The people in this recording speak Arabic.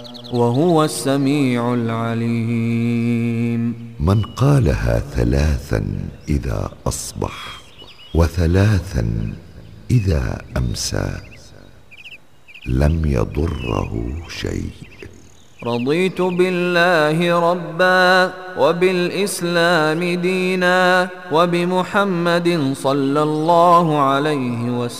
وهو السميع العليم. من قالها 3 إذا أصبح و3 إذا أمسى لم يضره شيء. رضيت بالله ربا وبالإسلام دينا وبمحمد صلى الله عليه وسلم